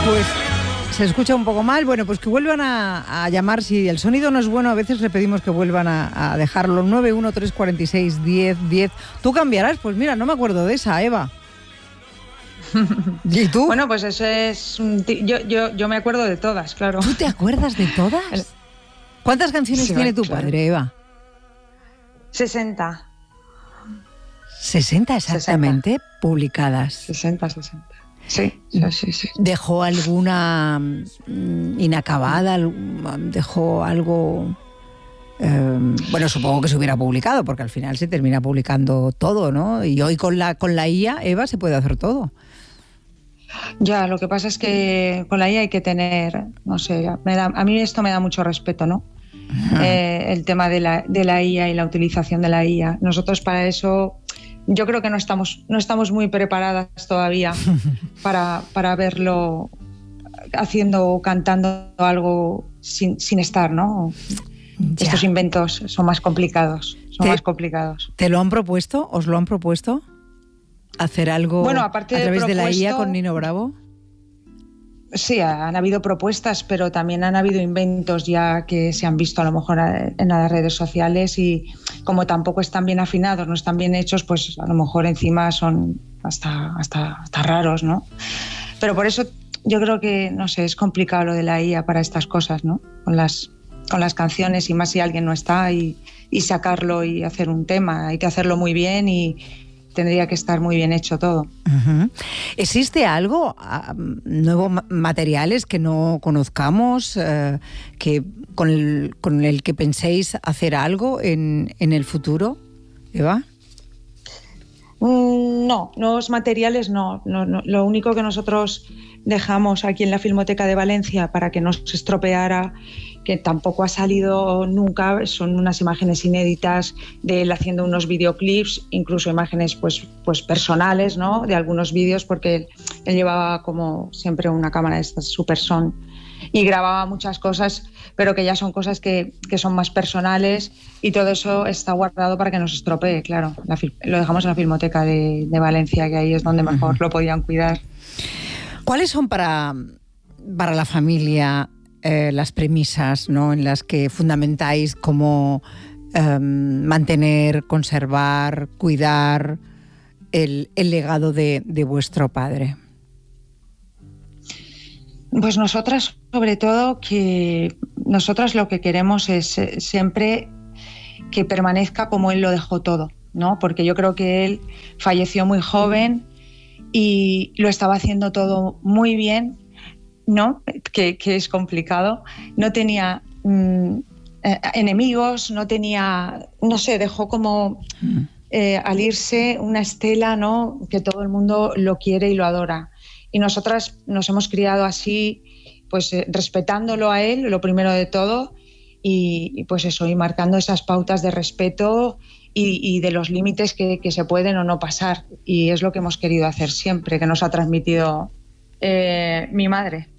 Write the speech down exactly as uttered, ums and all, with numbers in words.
Pues se escucha un poco mal. Bueno, pues que vuelvan a, a llamar. Si el sonido no es bueno, a veces le pedimos que vuelvan a, a dejarlo. nueve uno tres cuatro seis diez diez. ¿Tú cambiarás? Pues mira, no me acuerdo de esa, Eva. ¿Y tú? Bueno, pues eso es... Yo, yo, yo me acuerdo de todas, claro. ¿Tú te acuerdas de todas? El... ¿Cuántas canciones sí, tiene tu claro. padre, Eva? sesenta. sesenta exactamente sesenta. Publicadas. sesenta, sesenta. Sí, sí, sí, sí. ¿Dejó alguna inacabada? ¿Dejó algo...? Eh, bueno, supongo que se hubiera publicado, porque al final se termina publicando todo, ¿no? Y hoy con la, con la I A, Eva, se puede hacer todo. Ya, lo que pasa es que con la I A hay que tener, no sé, me da, a mí esto me da mucho respeto, ¿no? Eh, el tema de la, de la I A y la utilización de la I A. Nosotros para eso... Yo creo que no estamos, no estamos muy preparadas todavía para, para verlo haciendo o cantando algo sin, sin estar, ¿no? Ya. Estos inventos son más complicados, son ¿Te, más complicados. ¿Te lo han propuesto? ¿Os lo han propuesto? ¿Hacer algo bueno, aparte a través de, de, propuesto, de la I A con Nino Bravo? Sí, han habido propuestas, pero también han habido inventos ya que se han visto a lo mejor en las redes sociales y como tampoco están bien afinados, no están bien hechos, pues a lo mejor encima son hasta, hasta, hasta raros, ¿no? Pero por eso yo creo que, no sé, es complicado lo de la I A para estas cosas, ¿no? Con las, con las canciones y más si alguien no está y, y sacarlo y hacer un tema. Hay que hacerlo muy bien y tendría que estar muy bien hecho todo. Uh-huh. ¿Existe algo, uh, nuevos materiales que no conozcamos, uh, que con el, con el que penséis hacer algo en, en el futuro, Eva? Mm, no, nuevos materiales no. no, no. Lo único que nosotros dejamos aquí en la Filmoteca de Valencia para que no se estropeara, que tampoco ha salido nunca, son unas imágenes inéditas de él haciendo unos videoclips, incluso imágenes pues, pues personales, ¿no? De algunos vídeos, porque él, él llevaba como siempre una cámara de estas Super Son y grababa muchas cosas, pero que ya son cosas que, que son más personales y todo eso está guardado para que no se estropee, claro. La, lo dejamos en la Filmoteca de, de Valencia, que ahí es donde mejor lo podían cuidar. ¿Cuáles son para, para la familia eh, las premisas, ¿no?, en las que fundamentáis cómo eh, mantener, conservar, cuidar el, el legado de, de vuestro padre? Pues nosotras, sobre todo, que nosotras lo que queremos es eh, siempre que permanezca como él lo dejó todo, ¿no? Porque yo creo que él falleció muy joven y lo estaba haciendo todo muy bien, ¿no? Que, que es complicado. No tenía mmm, eh, enemigos, no tenía, no sé, dejó como eh, al irse una estela, ¿no?, que todo el mundo lo quiere y lo adora. Y nosotras nos hemos criado así, pues eh, respetándolo a él, lo primero de todo, y, y pues eso, y marcando esas pautas de respeto y, y de los límites que, que se pueden o no pasar. Y es lo que hemos querido hacer siempre, que nos ha transmitido eh, mi madre.